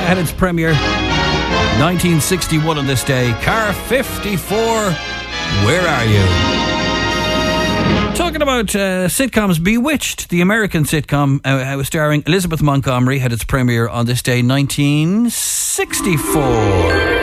had its premiere 1961 on this day. Car 54, Where Are You? Talking about sitcoms, Bewitched, the American sitcom starring Elizabeth Montgomery, had its premiere on this day 1964.